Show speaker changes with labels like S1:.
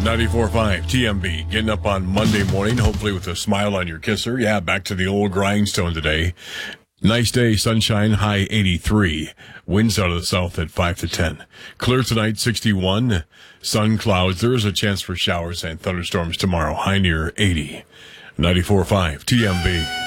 S1: 94.5 TMB, getting up on Monday morning, hopefully with a smile on your kisser. Yeah, back to the old grindstone today. Nice day, sunshine, high 83. Winds out of the south at 5 to 10. Clear tonight, 61. Sun, clouds. There is a chance for showers and thunderstorms tomorrow, high near 80. 94.5 TMB.